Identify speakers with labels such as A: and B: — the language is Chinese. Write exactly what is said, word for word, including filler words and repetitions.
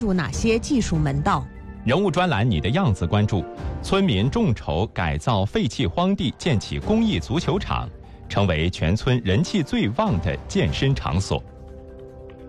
A: 入哪些技术门道？
B: 人物专栏《你的样子》关注，村民众筹改造废弃荒地，建起公益足球场，成为全村人气最旺的健身场所。